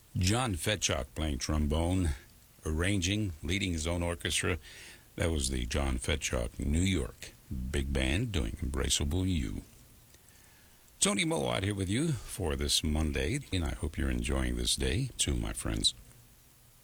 John Fetchock playing trombone, arranging, leading his own orchestra. That was the John Fetchock New York Big Band doing Embraceable You. Tony Mowat here with you for this Monday, and I hope you're enjoying this day. To my friends